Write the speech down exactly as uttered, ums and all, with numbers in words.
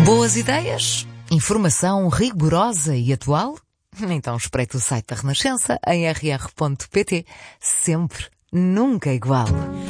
Boas ideias? Informação rigorosa e atual? Então espreite o site da Renascença em r r ponto p t. Sempre, nunca igual.